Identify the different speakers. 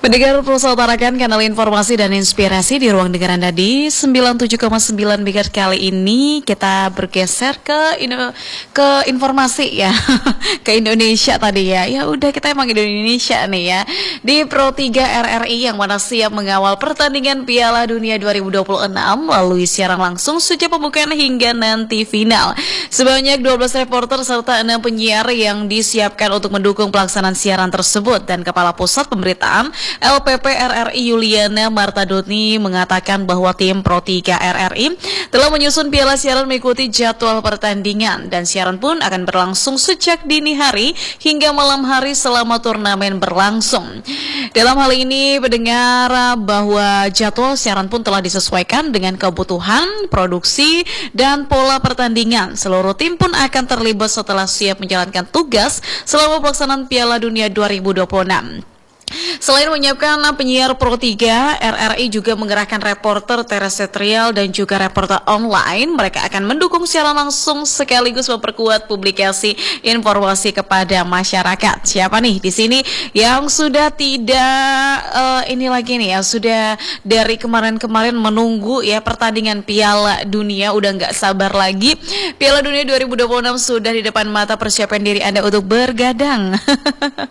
Speaker 1: Pendengar Pulsa utarakan kanal informasi dan inspirasi di ruang dengar Anda di 97,9 MHz. Kali ini kita bergeser ke informasi ya. Ke Indonesia tadi ya. Ya udah, kita emang Indonesia nih ya. Di Pro 3 RRI yang mana siap mengawal pertandingan Piala Dunia 2026 melalui siaran langsung sejak pembukaan hingga nanti final. Sebanyak 12 reporter serta 6 penyiar yang disiapkan untuk mendukung pelaksanaan siaran tersebut, dan Kepala Pusat Pemberitaan LPP RRI Yuliana Martadoni mengatakan bahwa tim Pro 3 RRI telah menyusun piala siaran mengikuti jadwal pertandingan, dan siaran pun akan berlangsung sejak dini hari hingga malam hari selama turnamen berlangsung. Dalam hal ini mendengar bahwa jadwal siaran pun telah disesuaikan dengan kebutuhan, produksi, dan pola pertandingan. Seluruh tim pun akan terlibat setelah siap menjalankan tugas selama pelaksanaan Piala Dunia 2026. Selain menyiapkan penyiar Pro 3, RRI juga mengerahkan reporter terestrial dan juga reporter online. Mereka akan mendukung secara langsung sekaligus memperkuat publikasi informasi kepada masyarakat. Siapa nih di sini yang sudah tidak ini lagi nih ya, sudah dari kemarin-kemarin menunggu ya pertandingan Piala Dunia, udah nggak sabar lagi. Piala Dunia 2026 sudah di depan mata, persiapan diri Anda untuk bergadang.